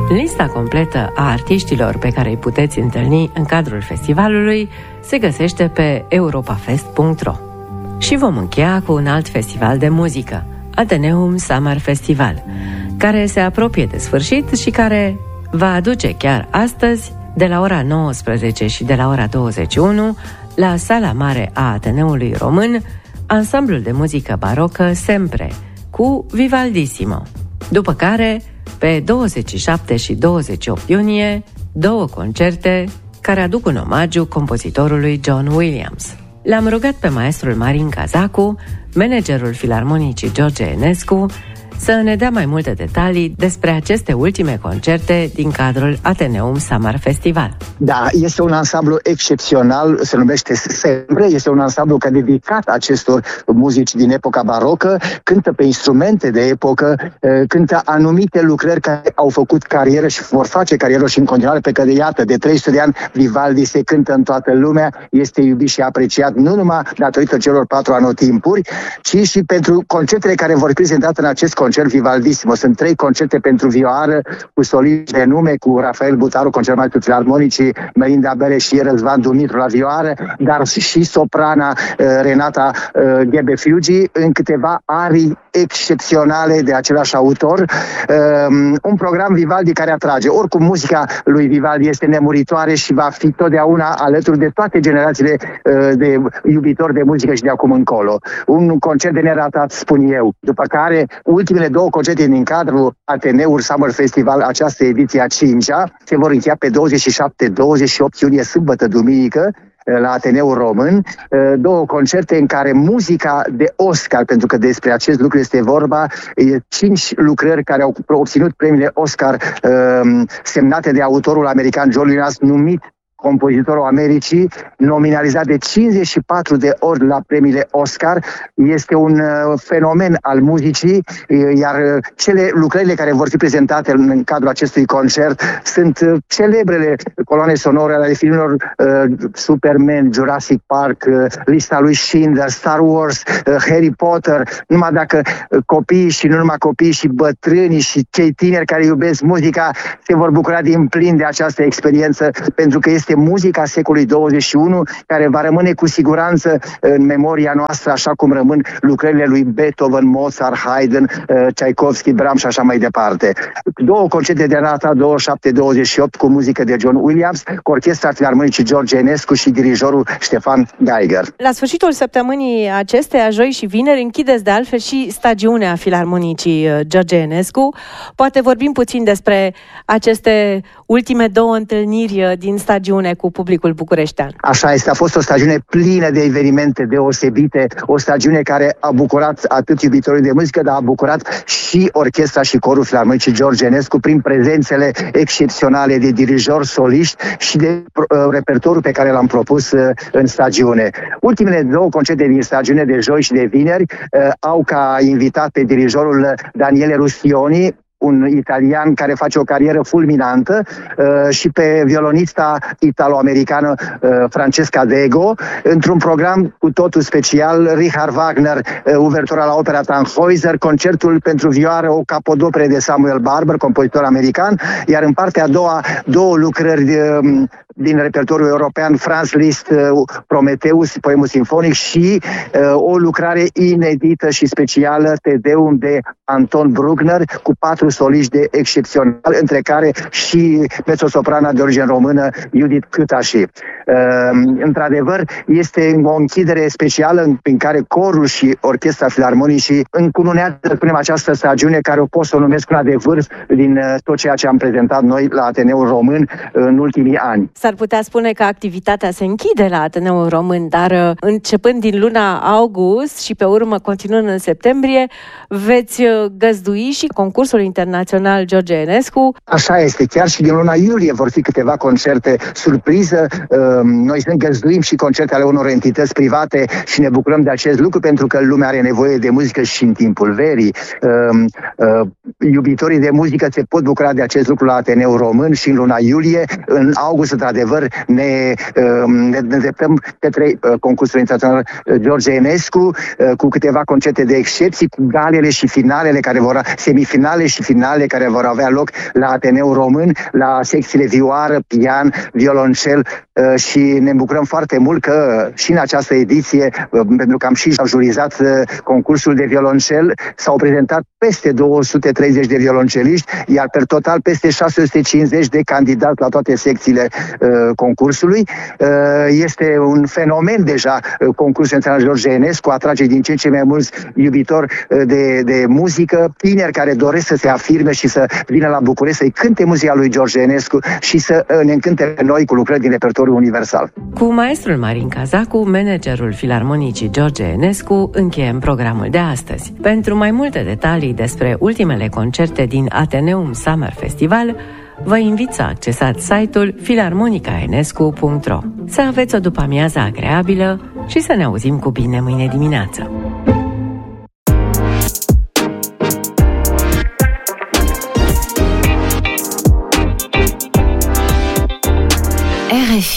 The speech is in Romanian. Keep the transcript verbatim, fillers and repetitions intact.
Lista completă a artiștilor pe care îi puteți întâlni în cadrul festivalului se găsește pe europafest punct ro. Și vom încheia cu un alt festival de muzică, Atheneum Summer Festival, care se apropie de sfârșit și care va aduce chiar astăzi, de la ora nouăsprezece și de la ora douăzeci și unu, la Sala Mare a Ateneului Român, ansamblul de muzică barocă Sempre, cu Vivaldissimo. După care, pe douăzeci și șapte și douăzeci și opt iunie, două concerte care aduc un omagiu compozitorului John Williams. L-am rugat pe maestrul Marin Cazacu, managerul filarmonicii George Enescu, să ne dea mai multe detalii despre aceste ultime concerte din cadrul Atheneum Summer Festival. Da, este un ansamblu excepțional, se numește Sempre, este un ansamblu care dedicat acestor muzici din epoca barocă, cântă pe instrumente de epocă, cântă anumite lucrări care au făcut carieră și vor face carieră și în continuare, pe că de iată, de trei sute de ani, Vivaldi se cântă în toată lumea, este iubit și apreciat nu numai datorită celor patru anotimpuri, ci și pentru concertele care vor fi prezentate în acest concert Vivaldissimo. Sunt trei concerte pentru vioară cu soliști de nume, cu Rafael Butaru, concertmaestru filarmonicii, Melinda Bere și Răzvan Dumitru la vioară, dar și soprana uh, Renata uh, Ghebe-Fiugi în câteva arii excepționale de același autor. Uh, un program Vivaldi care atrage. Oricum, muzica lui Vivaldi este nemuritoare și va fi totdeauna alături de toate generațiile uh, de iubitori de muzică și de acum încolo. Un concert de neratat, spun eu. După care, ultimele două concerte din cadrul Atheneum Summer Festival, această ediție a cincea, se vor încheia pe douăzeci și șapte douăzeci și opt iunie, sâmbătă, duminică, la Ateneul Român, două concerte în care muzica de Oscar, pentru că despre acest lucru este vorba, cinci lucrări care au obținut premiile Oscar semnate de autorul american John Williams, numit compozitorul Americii, nominalizat de cincizeci și patru de ori la premiile Oscar. Este un uh, fenomen al muzicii, iar uh, cele lucrările care vor fi prezentate în, în cadrul acestui concert sunt uh, celebrele coloane sonore ale filmelor uh, Superman, Jurassic Park, uh, lista lui Schindler, Star Wars, uh, Harry Potter. Numai dacă uh, copiii și nu numai copiii și bătrânii și cei tineri care iubesc muzica se vor bucura din plin de această experiență, pentru că este muzica secolului douăzeci și unu care va rămâne cu siguranță în memoria noastră, așa cum rămân lucrările lui Beethoven, Mozart, Haydn, Tchaikovsky, Brahms și așa mai departe. Două concerte de data douăzeci și șapte douăzeci și opt cu muzică de John Williams, cu orchestra filarmonicii George Enescu și dirijorul Ștefan Geiger. La sfârșitul săptămânii acesteia, joi și vineri, închideți de altfel și stagiunea filarmonicii George Enescu. Poate vorbim puțin despre aceste ultime două întâlniri din stagiune cu publicul bucureștean. Așa este, a fost o stagiune plină de evenimente deosebite, o stagiune care a bucurat atât iubitorii de muzică, dar a bucurat și orchestra și corul filarmonicii George Enescu prin prezențele excepționale de dirijori, soliști și de uh, repertoriul pe care l-am propus uh, în stagiune. Ultimele două concerte din stagiune de joi și de vineri uh, au ca invitat pe dirijorul Daniele Rustioni, un italian care face o carieră fulminantă, uh, și pe violonista italo-americană uh, Francesca Dego, într-un program cu totul special, Richard Wagner, uh, uvertura la opera Tannhäuser, concertul pentru vioară, o capodopere de Samuel Barber, compozitor american, iar în partea a doua, două lucrări uh, din repertoriul european, Franz Liszt, uh, Prometheus, poemul sinfonic și uh, o lucrare inedită și specială, Te Deum de Anton Bruckner, cu patru soliști de excepțional, între care și mezzosoprana de origine română Judith Câtași. Uh, într-adevăr, este o închidere specială în, în care corul și orchestra filarmonicii încununează, spunem, această stagiune care o pot să o numesc una de vârf din uh, tot ceea ce am prezentat noi la Ateneul Român în ultimii ani. S-ar putea spune că activitatea se închide la Ateneul Român, dar uh, începând din luna august și pe urmă continuând în septembrie, veți uh, găzdui și concursul internațional George Enescu. Așa este, chiar și din luna iulie vor fi câteva concerte surpriză. Noi găzduim și concerte ale unor entități private și ne bucurăm de acest lucru pentru că lumea are nevoie de muzică și în timpul verii. Iubitorii de muzică se pot bucura de acest lucru la Ateneul Român și în luna iulie. În august, într-adevăr, într-adevăr ne, ne îndreptăm către concursul internațional George Enescu cu câteva concerte de excepții, cu galele și finalele care vor, semifinale și finale care vor avea loc la Ateneul Român, la secțiile vioară, pian, violoncel și ne bucurăm foarte mult că și în această ediție, pentru că am și jurizat concursul de violoncel, s-au prezentat peste două sute treizeci de violonceliști, iar per total peste șase sute cincizeci de candidați la toate secțiile uh, concursului. Uh, este un fenomen deja uh, concursul internațional George Enescu, atrage din ce în ce mai mulți iubitori uh, de, de muzică, tineri care doresc să se afirme și să vină la București să-i cânte muzica lui George Enescu și să uh, ne încânte pe noi cu lucrări din repertoriul universal. Cu maestrul Marin Cazacu, managerul Filarmonicii George Enescu, încheiem programul de astăzi. Pentru mai multe detalii despre ultimele concerte din Ateneum Summer Festival, vă invit să accesați site-ul filarmonica enescu punct ro. Să aveți o după-amiază agreabilă și să ne auzim cu bine mâine dimineață. R F I